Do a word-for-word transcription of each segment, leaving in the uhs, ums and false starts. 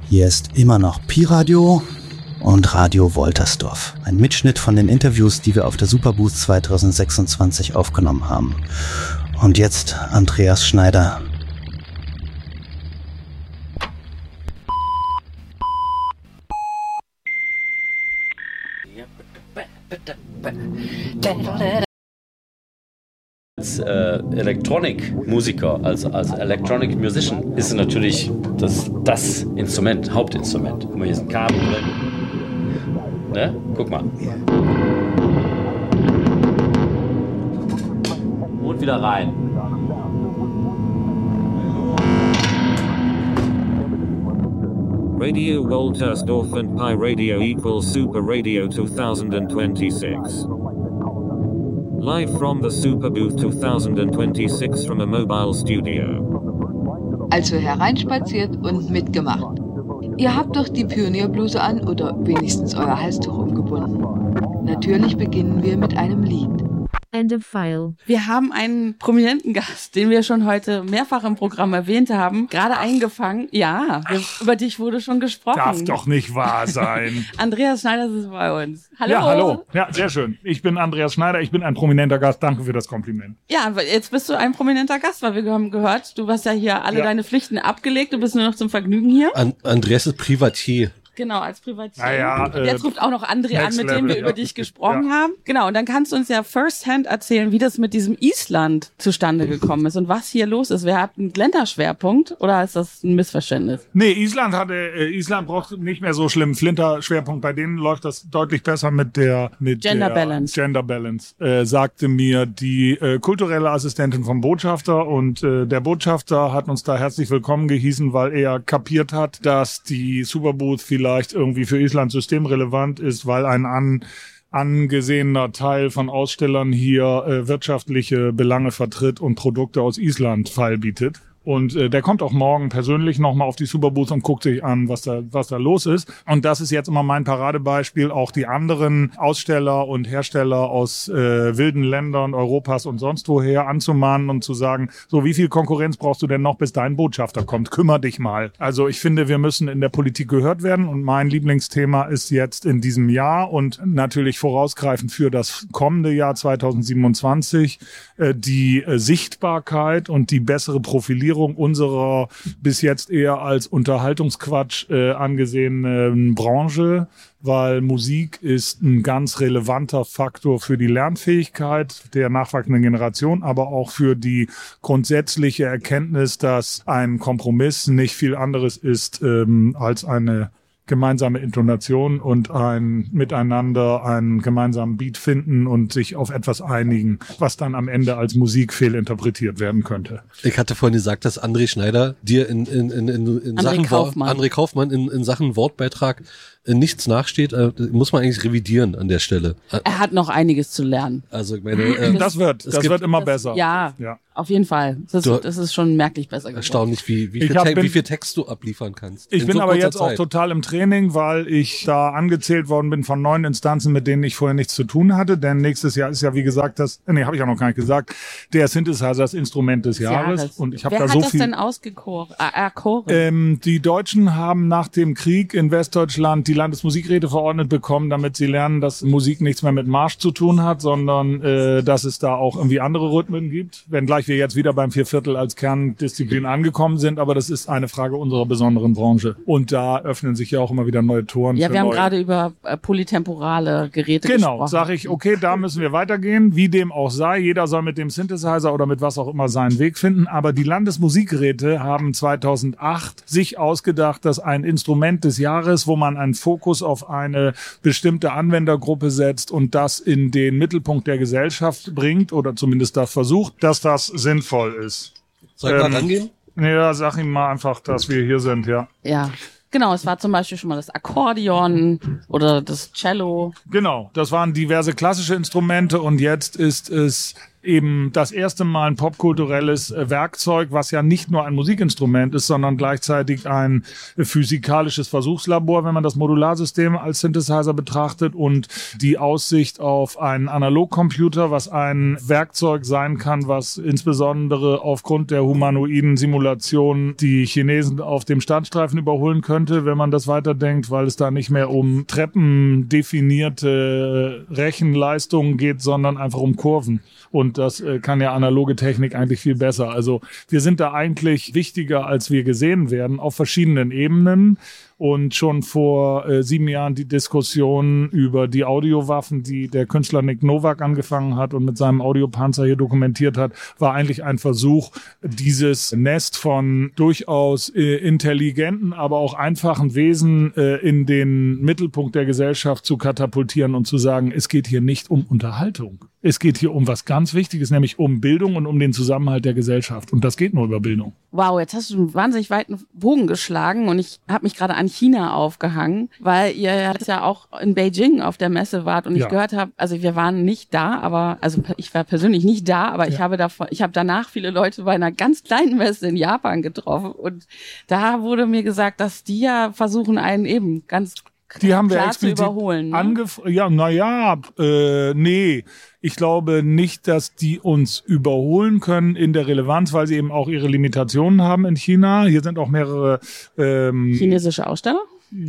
Hier ist immer noch Pi-Radio und Radio Woltersdorf. Ein Mitschnitt von den Interviews, die wir auf der Superbooth zwanzig sechsundzwanzig aufgenommen haben. Und jetzt Andreas Schneider. Als äh, Electronic-Musiker, als, als Electronic Musician ist es natürlich das, das Instrument, Hauptinstrument. Guck mal, hier ist ein Kabel drin. Ne? Guck mal. Und wieder rein. Radio Woltersdorf and Pi Radio equals Super Radio twenty twenty-six. Live from the Superbooth twenty twenty-six from a mobile studio. Also hereinspaziert und mitgemacht. Ihr habt doch die Pionierbluse an oder wenigstens euer Halstuch umgebunden. Natürlich beginnen wir mit einem Lied. End of file. Wir haben einen prominenten Gast, den wir schon heute mehrfach im Programm erwähnt haben, gerade eingefangen. Ja, wir, über dich wurde schon gesprochen. Darf doch nicht wahr sein. Andreas Schneider ist bei uns. Hallo. Ja, hallo. Ja, sehr schön. Ich bin Andreas Schneider, ich bin ein prominenter Gast. Danke für das Kompliment. Ja, jetzt bist du ein prominenter Gast, weil wir haben gehört, du hast ja hier alle ja. deine Pflichten abgelegt, du bist nur noch zum Vergnügen hier. An- Andreas ist Privatier. Genau, als Privatier. Ja, ja, und jetzt äh, ruft auch noch André an, mit dem wir ja. über dich gesprochen ja. haben. Genau, und dann kannst du uns ja firsthand erzählen, wie das mit diesem Island zustande gekommen ist und was hier los ist. Wer hat einen Länderschwerpunkt oder ist das ein Missverständnis? Nee, Island hatte, äh, Island braucht nicht mehr so schlimm Flinter-Schwerpunkt. Bei denen läuft das deutlich besser mit der mit Gender der Balance. Gender Balance, äh, sagte mir die äh, kulturelle Assistentin vom Botschafter, und äh, der Botschafter hat uns da herzlich willkommen gehießen, weil er kapiert hat, dass die Superbooth vielleicht irgendwie für Island systemrelevant ist, weil ein an, angesehener Teil von Ausstellern hier äh, wirtschaftliche Belange vertritt und Produkte aus Island feilbietet. Und äh, der kommt auch morgen persönlich nochmal auf die Superbooth und guckt sich an, was da was da los ist. Und das ist jetzt immer mein Paradebeispiel, auch die anderen Aussteller und Hersteller aus äh, wilden Ländern Europas und sonst woher anzumahnen und zu sagen, so, wie viel Konkurrenz brauchst du denn noch, bis dein Botschafter kommt? Kümmer dich mal. Also ich finde, wir müssen in der Politik gehört werden, und mein Lieblingsthema ist jetzt in diesem Jahr und natürlich vorausgreifend für das kommende Jahr zwanzig siebenundzwanzig äh, die äh, Sichtbarkeit und die bessere Profilierung unserer bis jetzt eher als Unterhaltungsquatsch äh, angesehenen Branche, weil Musik ist ein ganz relevanter Faktor für die Lernfähigkeit der nachwachsenden Generation, aber auch für die grundsätzliche Erkenntnis, dass ein Kompromiss nicht viel anderes ist ähm, als eine gemeinsame Intonation und ein Miteinander einen gemeinsamen Beat finden und sich auf etwas einigen, was dann am Ende als Musik fehlinterpretiert werden könnte. Ich hatte vorhin gesagt, dass André Schneider dir in, in, in, in, in André Sachen Kaufmann. André Kaufmann in, in Sachen Wortbeitrag nichts nachsteht, äh, muss man eigentlich revidieren an der Stelle. Er hat noch einiges zu lernen. Also ich meine, äh, das wird, das gibt, wird immer das, besser. Ja, ja, auf jeden Fall. Das, du, das ist schon merklich besser geworden. Erstaunlich, wie, wie, viel, hab, Te- bin, wie viel Text du abliefern kannst. Ich bin so aber jetzt Zeit. auch total im Training, weil ich da angezählt worden bin von neun Instanzen, mit denen ich vorher nichts zu tun hatte. Denn nächstes Jahr ist ja, wie gesagt, das, nee, habe ich ja noch gar nicht gesagt, der Synthesizer das Instrument des Jahres. Jahres. Und ich habe Wer da hat so das viel. denn ausgekoren? Äh, erkoren? Ähm, die Deutschen haben nach dem Krieg in Westdeutschland die Landesmusikräte verordnet bekommen, damit sie lernen, dass Musik nichts mehr mit Marsch zu tun hat, sondern äh, dass es da auch irgendwie andere Rhythmen gibt. Wenngleich wir jetzt wieder beim Vierviertel als Kerndisziplin angekommen sind, aber das ist eine Frage unserer besonderen Branche. Und da öffnen sich ja auch immer wieder neue Toren. Ja, für wir haben neue. gerade über äh, polytemporale Geräte Genau, gesprochen. sage ich, okay, da müssen wir weitergehen, wie dem auch sei. Jeder soll mit dem Synthesizer oder mit was auch immer seinen Weg finden. Aber die Landesmusikräte haben zweitausendacht sich ausgedacht, dass ein Instrument des Jahres, wo man einen Fokus auf eine bestimmte Anwendergruppe setzt und das in den Mittelpunkt der Gesellschaft bringt oder zumindest das versucht, dass das sinnvoll ist. Soll ich ähm, mal rangehen? Ja, sag ihm mal einfach, dass wir hier sind, ja. Ja. Genau, es war zum Beispiel schon mal das Akkordeon oder das Cello. Genau, das waren diverse klassische Instrumente und jetzt ist es eben das erste Mal ein popkulturelles äh, Werkzeug, was ja nicht nur ein Musikinstrument ist, sondern gleichzeitig ein äh, physikalisches Versuchslabor, wenn man das Modularsystem als Synthesizer betrachtet, und die Aussicht auf einen Analogcomputer, was ein Werkzeug sein kann, was insbesondere aufgrund der humanoiden Simulation die Chinesen auf dem Startstreifen überholen könnte, wenn man das weiterdenkt, weil es da nicht mehr um treppendefinierte Rechenleistungen geht, sondern einfach um Kurven. Und das äh, kann ja analoge Technik eigentlich viel besser. Also wir sind da eigentlich wichtiger, als wir gesehen werden, auf verschiedenen Ebenen. Und schon vor äh, sieben Jahren die Diskussion über die Audiowaffen, die der Künstler Nick Novak angefangen hat und mit seinem Audiopanzer hier dokumentiert hat, war eigentlich ein Versuch, dieses Nest von durchaus äh, intelligenten, aber auch einfachen Wesen äh, in den Mittelpunkt der Gesellschaft zu katapultieren und zu sagen, es geht hier nicht um Unterhaltung. Es geht hier um was ganz Wichtiges, nämlich um Bildung und um den Zusammenhalt der Gesellschaft. Und das geht nur über Bildung. Wow, jetzt hast du einen wahnsinnig weiten Bogen geschlagen und ich habe mich gerade an China aufgehangen, weil ihr jetzt ja auch in Beijing auf der Messe wart und ich Ja. gehört habe, also wir waren nicht da, aber also ich war persönlich nicht da, aber ich Ja. habe davon, ich habe danach viele Leute bei einer ganz kleinen Messe in Japan getroffen und da wurde mir gesagt, dass die ja versuchen, einen eben ganz Die haben wir klar zu explizit überholen. Ne? angef- Ja, naja, äh, nee. Ich glaube nicht, dass die uns überholen können in der Relevanz, weil sie eben auch ihre Limitationen haben in China. Hier sind auch mehrere ähm, Chinesische Aussteller?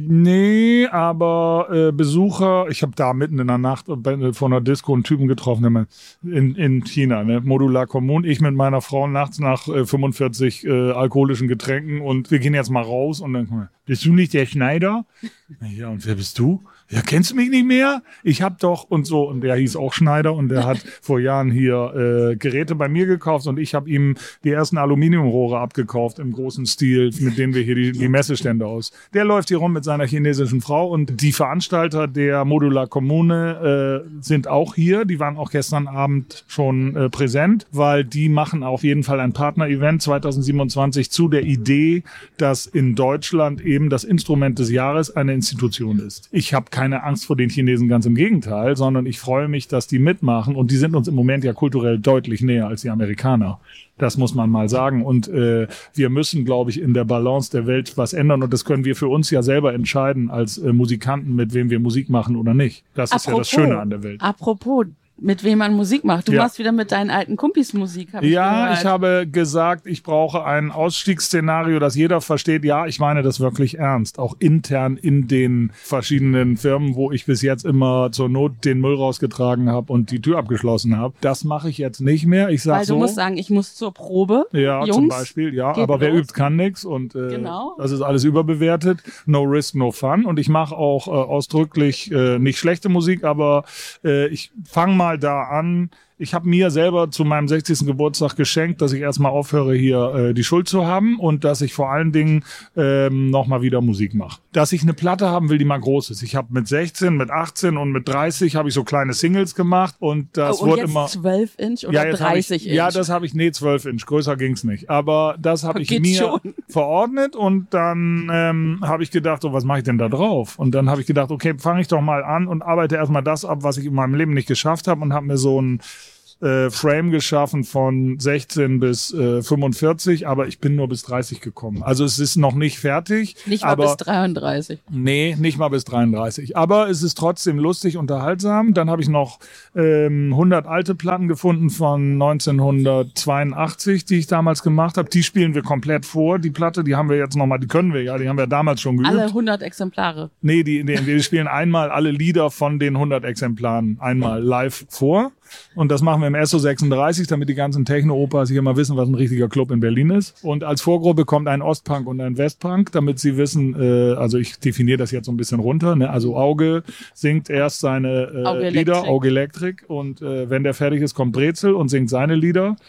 Nee, aber äh, Besucher, ich habe da mitten in der Nacht bei, vor einer Disco einen Typen getroffen, der mal in, in China, ne, Modular Kommun, ich mit meiner Frau nachts nach äh, fünfundvierzig äh, alkoholischen Getränken und wir gehen jetzt mal raus und dann, bist du nicht der Schneider? Ja, und wer bist du? Ja, kennst du mich nicht mehr? Ich hab doch und so, und der hieß auch Schneider und der hat vor Jahren hier äh, Geräte bei mir gekauft und ich habe ihm die ersten Aluminiumrohre abgekauft im großen Stil, mit denen wir hier die, die Messestände aus. Der läuft hier rum mit seiner chinesischen Frau und die Veranstalter der Modular Kommune äh, sind auch hier. Die waren auch gestern Abend schon äh, präsent, weil die machen auf jeden Fall ein Partner-Event zwanzig siebenundzwanzig zu der Idee, dass in Deutschland eben das Instrument des Jahres eine Institution ist. Ich habe keine Angst vor den Chinesen, ganz im Gegenteil, sondern ich freue mich, dass die mitmachen und die sind uns im Moment ja kulturell deutlich näher als die Amerikaner. Das muss man mal sagen und äh, wir müssen, glaube ich, in der Balance der Welt was ändern und das können wir für uns ja selber entscheiden als äh, Musikanten, mit wem wir Musik machen oder nicht. Das ist ja das Schöne an der Welt. Apropos, mit wem man Musik macht. Du Ja. machst wieder mit deinen alten Kumpis Musik, hab ich Ja, gehört. ich habe gesagt, ich brauche ein Ausstiegsszenario, das jeder versteht. Ja, ich meine das wirklich ernst. Auch intern in den verschiedenen Firmen, wo ich bis jetzt immer zur Not den Müll rausgetragen habe und die Tür abgeschlossen habe. Das mache ich jetzt nicht mehr. Ich sag Weil du so. musst sagen, ich muss zur Probe. Ja, Jungs, zum Beispiel, ja. geht Aber wer los. übt, kann nix und äh, Genau. das ist alles überbewertet. No risk, no fun. Und ich mache auch äh, ausdrücklich äh, nicht schlechte Musik, aber äh, ich fange mal da an. Ich habe mir selber zu meinem sechzigsten Geburtstag geschenkt, dass ich erstmal aufhöre, hier äh, die Schuld zu haben und dass ich vor allen Dingen ähm, nochmal wieder Musik mache. Dass ich eine Platte haben will, die mal groß ist. Ich habe mit sechzehn, mit achtzehn und mit dreißig habe ich so kleine Singles gemacht und das oh, und wurde jetzt immer... zwölf Inch oder jetzt hab dreißig ich, Inch? Ja, das habe ich, nee, zwölf Inch, größer ging's nicht. Aber das habe ich Geht mir schon. verordnet und dann ähm, habe ich gedacht, so, was mache ich denn da drauf? Und dann habe ich gedacht, okay, fange ich doch mal an und arbeite erstmal das ab, was ich in meinem Leben nicht geschafft habe und habe mir so ein äh, Frame geschaffen von sechzehn bis äh, fünfundvierzig, aber ich bin nur bis dreißig gekommen. Also es ist noch nicht fertig. Nicht mal aber bis dreiunddreißig. Nee, nicht mal bis dreiunddreißig. Aber es ist trotzdem lustig, unterhaltsam. Dann habe ich noch ähm, hundert alte Platten gefunden von neunzehnhundertzweiundachtzig, die ich damals gemacht habe. Die spielen wir komplett vor. Die Platte, die haben wir jetzt nochmal, die können wir ja, die haben wir damals schon geübt. Alle hundert Exemplare. Nee, die, die, wir spielen einmal alle Lieder von den hundert Exemplaren einmal live vor. Und das machen wir im S O sechsunddreißig, damit die ganzen Techno-Opas hier mal wissen, was ein richtiger Club in Berlin ist. Und als Vorgruppe kommt ein Ostpunk und ein Westpunk, damit sie wissen, äh, also ich definiere das jetzt so ein bisschen runter, ne? Also Auge singt erst seine äh, Auge Lieder, Elektrik. Auge Elektrik. Und äh, wenn der fertig ist, kommt Brezel und singt seine Lieder.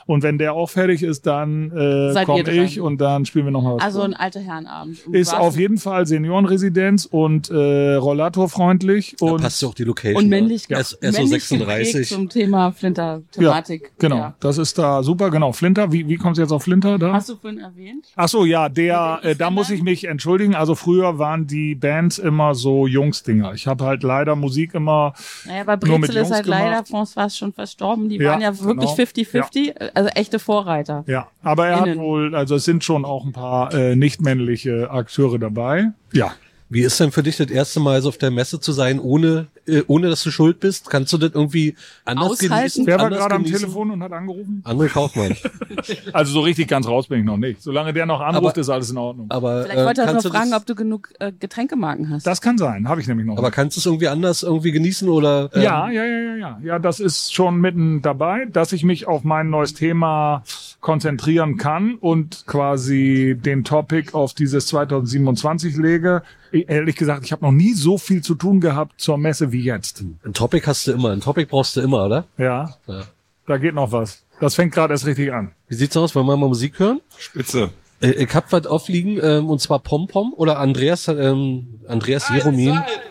Und wenn der auch fertig ist, dann äh, komme ich und dann spielen wir nochmal was. Also ein alter Herrenabend. Ist auf jeden Fall Seniorenresidenz und äh, rollatorfreundlich. Da und passt ja auch die Location. Und männlich, ja. S S O sechsunddreißig. zum Thema Flinter-Thematik. Ja, genau, Ja. das ist da super. Genau, Flinter, wie, wie kommst du jetzt auf Flinter da? Hast du vorhin erwähnt? Ach so, ja, der, äh, da muss ich mich entschuldigen. Also früher waren die Bands immer so Jungsdinger. Ich habe halt leider Musik immer Naja, aber nur mit Brezel ist Jungs halt leider, gemacht. François ist schon verstorben. Die Ja, waren ja wirklich genau. fifty fifty, also echte Vorreiter. Ja, aber er Innen. hat wohl, also es sind schon auch ein paar äh, nicht-männliche Akteure dabei. Ja. Wie ist denn für dich das erste Mal so auf der Messe zu sein, ohne äh, ohne dass du schuld bist? Kannst du das irgendwie anders Aushalten? genießen? Wer war anders gerade am genießen? Telefon und hat angerufen? André Kaufmann. Also so richtig ganz raus bin ich noch nicht. Solange der noch anruft, Aber- ist alles in Ordnung. Aber Vielleicht äh, wollte er kannst noch du fragen, das, ob du genug äh, Getränkemarken hast. Das kann sein, habe ich nämlich noch. aber nicht. kannst du es irgendwie anders irgendwie genießen oder? ähm, Ja, ja, ja, ja, ja. Ja, das ist schon mitten dabei, dass ich mich auf mein neues Thema konzentrieren kann und quasi den Topic auf dieses zwanzig siebenundzwanzig lege. Ich, ehrlich gesagt, ich habe noch nie so viel zu tun gehabt zur Messe wie jetzt. Ein Topic hast du immer, ein Topic brauchst du immer, oder? Ja, Ja. da geht noch was. Das fängt gerade erst richtig an. Wie sieht's aus? Wollen wir mal Musik hören? Spitze. Äh, ich hab was aufliegen, ähm, und zwar Pom Pom oder Andreas, ähm, Andreas Jeromin.